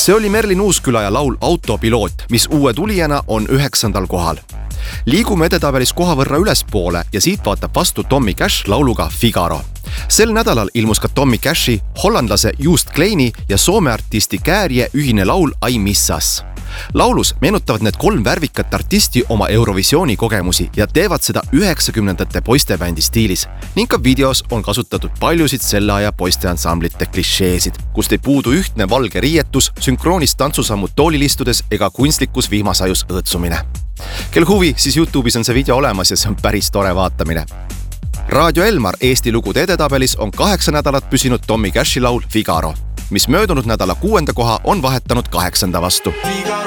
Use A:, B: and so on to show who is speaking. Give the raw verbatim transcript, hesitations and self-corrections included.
A: See oli Merlin Uusküla laul Autopiloot, mis uue tulijana on üheksandal kohal. Liigume edetabelis koha võrra ülespoole ja siit vaatab vastu Tommy Cash lauluga Figaro. Sel nädalal ilmus ka Tommy Cashi, hollandlase Joost Kleini ja soome artisti Kääriä ühine laul Ai missas. Laulus meenutavad need kolm värvikat artisti oma Eurovisiooni kogemusi ja teevad seda üheksakümnendate poistebändi stiilis. Ning ka videos on kasutatud paljusid selle aja poisteansamblite klišeesid, kust ei puudu ühtne valge riietus, sünkroonis tantsusammud toolilistudes ega kunstlikus vihmasajus õõtsumine. Kel huvi, siis YouTube'is on see video olemas ja see on päris tore vaatamine. Raadio Elmar Eesti lugude edetabelis on kaheksa nädalat püsinud Tommy Cashi laul Figaro, mis möödunud nädala kuuenda koha on vahetanud kaheksanda vastu.